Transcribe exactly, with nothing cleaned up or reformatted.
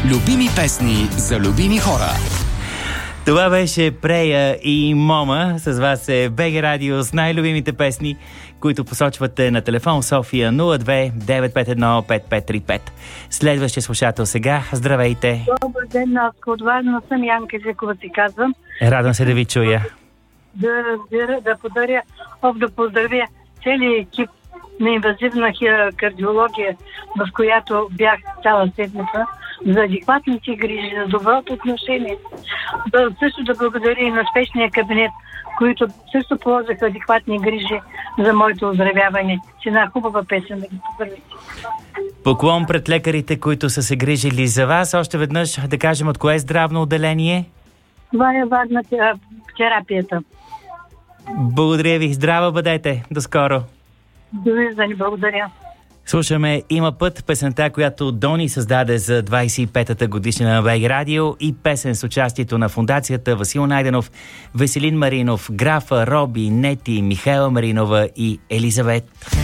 Любими песни за любими хора. Това беше Прея и Мома. С вас е БГ Радио с най-любимите песни, които посочвате на телефон София нула две девет пет едно пет пет три пет. Следващия слушател сега. Здравейте! Добър ден, Наско. От Варна съм, Янка Зекова си казвам. Радвам се да ви чуя. Да разбира, да подаря, ов да поздравя целият екип на инвазивна кардиология, в която бях цяла седмица, за адекватните грижи, за доброто отношение. Да, също да благодаря и на спешния кабинет, които също положиха адекватни грижи за моето оздравяване. С една хубава песен да ги поздравите. Поклон пред лекарите, които са се грижили за вас. Още веднъж да кажем от кое здравно отделение? Това е важна терапията. Благодаря ви. Здрава бъдете. До скоро. Довиждане. Благодаря. Слушаме "Има път", песента, която Дони създаде за двайсет и петата годишнина на БГ Радио, и песен с участието на фондацията Васил Найденов, Веселин Маринов, Графа, Роби, Нети, Михайла Маринова и Елизавет.